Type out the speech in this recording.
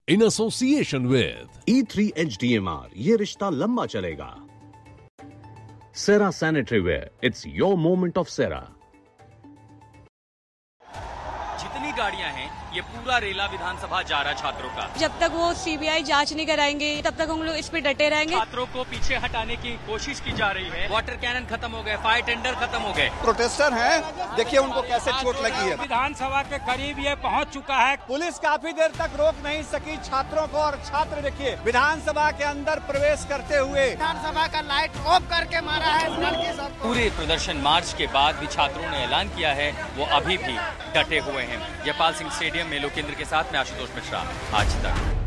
in association with E3 HDMR, ये रिश्ता लंबा चलेगा। Cera Sanitary Ware, it's your moment of Cera। जितनी गाड़ियां हैं, ये पूरा रेला विधानसभा जा रहा छात्रों का। जब तक वो सीबीआई जांच नहीं कराएंगे तब तक हम लोग इस पे डटे रहेंगे। छात्रों को पीछे हटाने की कोशिश की जा रही है। वाटर कैनन खत्म हो गए, फायर टेंडर खत्म हो गए। प्रोटेस्टर हैं, देखिए उनको कैसे चोट लगी है। विधानसभा के करीब ये पहुंच चुका है। पुलिस काफी देर तक रोक नहीं सकी छात्रों को, और छात्र देखिए विधानसभा के अंदर प्रवेश करते हुए विधानसभा का लाइट ऑफ करके मारा है लड़की सबको। पूरे प्रदर्शन मार्च के बाद भी छात्रों ने ऐलान किया है वो अभी भी डटे हुए हैं। जयपाल सिंह स्टेडियम में लोकेंद्र के साथ में आशुतोष मिश्रा, आज तक।